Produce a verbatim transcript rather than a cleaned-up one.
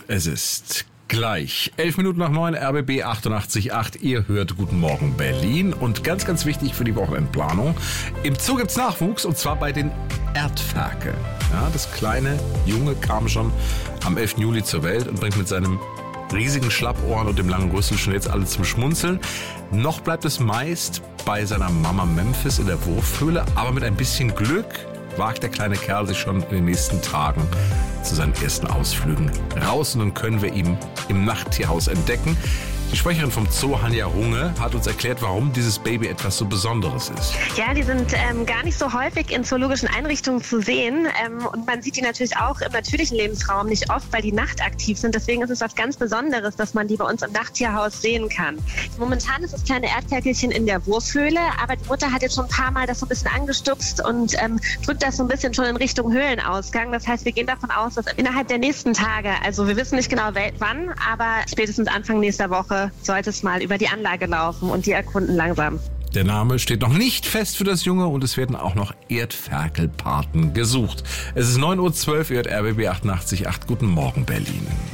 Es ist gleich elf Minuten nach neun, R B B achtundachtzig Komma acht. Ihr hört Guten Morgen Berlin. Und ganz, ganz wichtig für die Wochenendplanung: Im Zoo gibt's Nachwuchs, und zwar bei den Erdferkeln. Ja, das kleine Junge kam schon am elften Juli zur Welt und bringt mit seinem riesigen Schlappohren und dem langen Rüssel schon jetzt alle zum Schmunzeln. Noch bleibt es meist bei seiner Mama Memphis in der Wurfhöhle, aber mit ein bisschen Glück wagt der kleine Kerl sich schon in den nächsten Tagen zu seinen ersten Ausflügen raus, und dann können wir ihn im Nachttierhaus entdecken. Die Sprecherin vom Zoo, Hanja Runge, hat uns erklärt, warum dieses Baby etwas so Besonderes ist. Ja, die sind ähm, gar nicht so häufig in zoologischen Einrichtungen zu sehen. Ähm, und man sieht die natürlich auch im natürlichen Lebensraum nicht oft, weil die nachtaktiv sind. Deswegen ist es was ganz Besonderes, dass man die bei uns im Nachttierhaus sehen kann. Momentan ist das kleine Erdferkelchen in der Wurfhöhle, aber die Mutter hat jetzt schon ein paar Mal das so ein bisschen angestupst und ähm, drückt das so ein bisschen schon in Richtung Höhlenausgang. Das heißt, wir gehen davon aus, dass innerhalb der nächsten Tage, also wir wissen nicht genau wann, aber spätestens Anfang nächster Woche sollte es mal über die Anlage laufen und die erkunden langsam. Der Name steht noch nicht fest für das Junge, und es werden auch noch Erdferkelpaten gesucht. Es ist neun Uhr zwölf, ihr hört R B B achtundachtzig Komma acht. Guten Morgen Berlin.